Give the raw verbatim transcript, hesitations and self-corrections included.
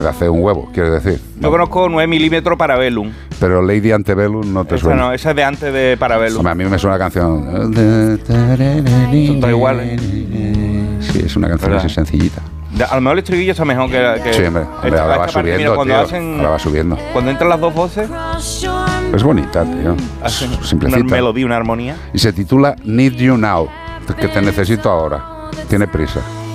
hace un huevo, quiero decir. Yo ¿no? conozco nueve milímetros Parabellum. Pero Lady Antebellum no te Esa suena. no, esa es de antes de Parabellum. Hombre, a mí me suena la canción. Son todas iguales. Sí, es una canción ¿verdad? así sencillita. De- a lo mejor el estribillo está mejor que... que Sí, hombre, hombre, esta- ahora va esta parte, subiendo, mira, cuando tío. hacen, Ahora va subiendo. Cuando entran las dos voces, Es bonita, tío. hacen una Simplecita. melodía, una armonía. Y se titula Need You Now, que te necesito ahora. Tiene prisa.